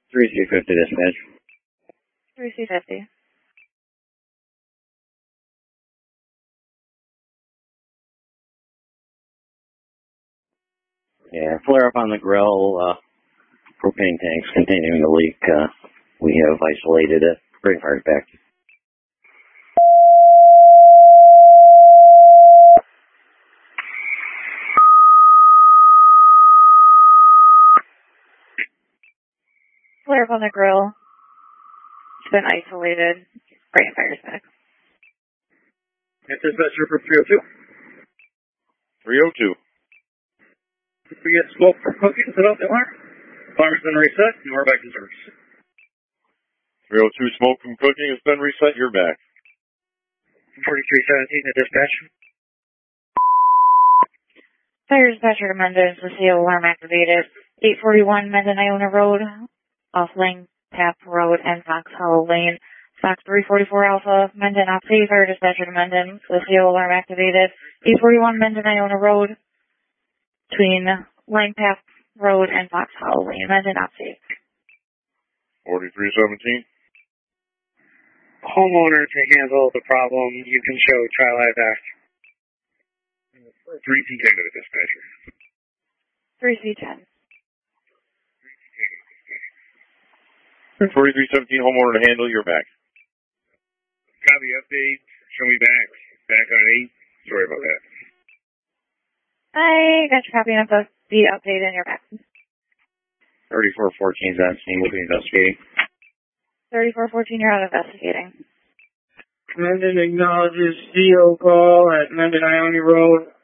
3C50 dispatch. 3C50. Yeah, flare up on the grill, propane tanks containing the leak. We have isolated it. Bring fire back. Flare up on the grill. It's been isolated. Bring fire back. Dispatcher for 302. 302. We get smoke from cooking, set off the alarm. Alarm's been reset, and we're back in service. 302, smoke from cooking has been reset. You're back. 4317 to dispatch. Fire dispatcher to Mendon, the CO alarm activated. 841 Mendon Iona Road, off Lang Tap Road and Fox Hollow Lane. Fox 344 Alpha, Mendon Opti, fire dispatcher to Mendon, the CO alarm activated. 841 Mendon Iona Road, between Lang Tap Road and Fox Hollow Lane. Mendon Opti. 4317. Homeowner to handle the problem. You can show Tri-Live Act. 3C10 to the dispatcher. 3C10. 4317, homeowner to handle. You're back. Copy update. Show me back. Back on 8. Sorry about that. I got your copy of the update in your back. 3414's on scene. We'll be investigating. 3414, you're out investigating. Mendon acknowledges CO call at Mendon Ione Road.